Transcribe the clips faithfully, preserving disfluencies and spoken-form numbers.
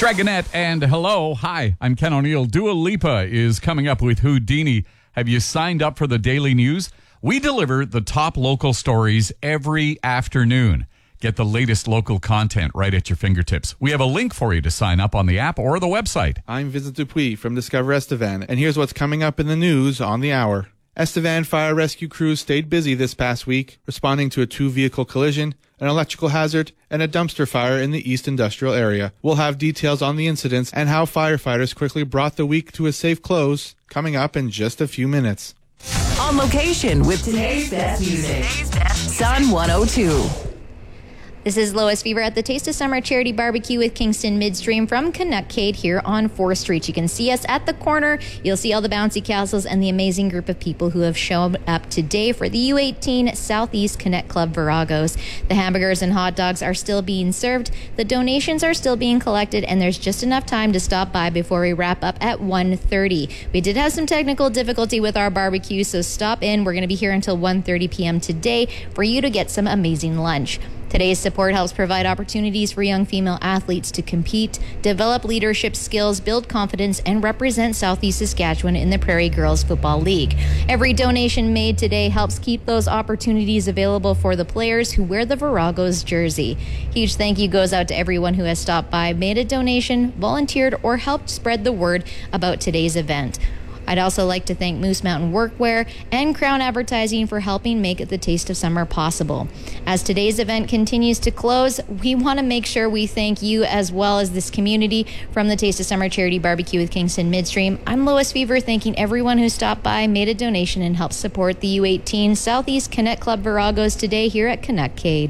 Dragonette and hello. Hi, I'm Ken O'Neill. Dua Lipa is coming up with Houdini. Have you signed up for the daily news? We deliver the top local stories every afternoon. Get the latest local content right at your fingertips. We have a link for you to sign up on the app or the website. I'm Vincent Dupuis from Discover Estevan, and here's what's coming up in the news on the hour. Estevan fire rescue crews stayed busy this past week, responding to a two-vehicle collision, an electrical hazard, and a dumpster fire in the East Industrial area. We'll have details on the incidents and how firefighters quickly brought the week to a safe close, coming up in just a few minutes. On location with today's best music. Sun one oh two. This is Lois Fever at the Taste of Summer Charity Barbecue with Kingston Midstream from Canuckade here on fourth Street. You can see us at the corner. You'll see all the bouncy castles and the amazing group of people who have shown up today for the U eighteen Southeast Connect Club Viragos. The hamburgers and hot dogs are still being served. The donations are still being collected, and there's just enough time to stop by before we wrap up at one thirty. We did have some technical difficulty with our barbecue, so stop in. We're going to be here until one thirty p.m. today for you to get some amazing lunch. Today's support helps provide opportunities for young female athletes to compete, develop leadership skills, build confidence, and represent Southeast Saskatchewan in the Prairie Girls Football League. Every donation made today helps keep those opportunities available for the players who wear the Viragos jersey. Huge thank you goes out to everyone who has stopped by, made a donation, volunteered, or helped spread the word about today's event. I'd also like to thank Moose Mountain Workwear and Crown Advertising for helping make the Taste of Summer possible. As today's event continues to close, we want to make sure we thank you as well as this community. From the Taste of Summer Charity Barbecue with Kingston Midstream, I'm Lois Fever, thanking everyone who stopped by, made a donation, and helped support the U eighteen Southeast Connect Club Viragos today here at Canuckade.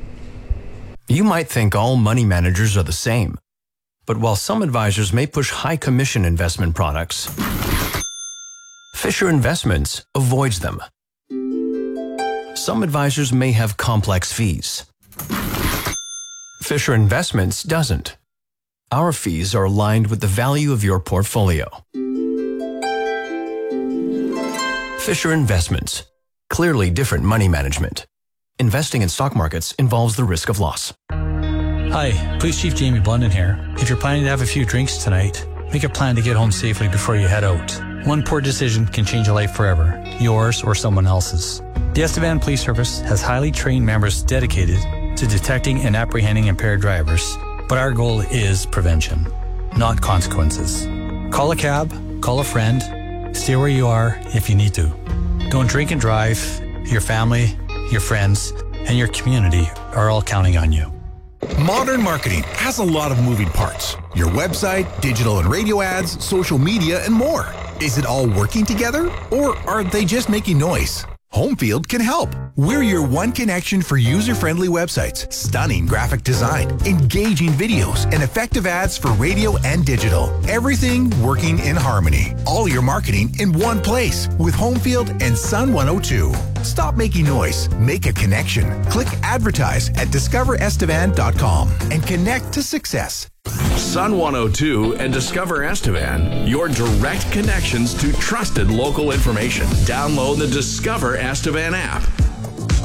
You might think all money managers are the same, but while some advisors may push high commission investment products, Fisher Investments avoids them. Some advisors may have complex fees. Fisher Investments doesn't. Our fees are aligned with the value of your portfolio. Fisher Investments. Clearly different money management. Investing in stock markets involves the risk of loss. Hi, Police Chief Jamie Blunden here. If you're planning to have a few drinks tonight, make a plan to get home safely before you head out. One poor decision can change a life forever, yours or someone else's. The Estevan Police Service has highly trained members dedicated to detecting and apprehending impaired drivers, but our goal is prevention, not consequences. Call a cab, call a friend, stay where you are if you need to. Don't drink and drive. Your family, your friends, and your community are all counting on you. Modern marketing has a lot of moving parts. Your website, digital and radio ads, social media, and more. Is it all working together, or are they just making noise? Homefield can help. We're your one connection for user-friendly websites, stunning graphic design, engaging videos, and effective ads for radio and digital. Everything working in harmony. All your marketing in one place with Homefield and Sun one oh two. Stop making noise. Make a connection. Click advertise at discover estevan dot com and connect to success. Sun one oh two and Discover Estevan, your direct connections to trusted local information. Download the Discover Estevan app.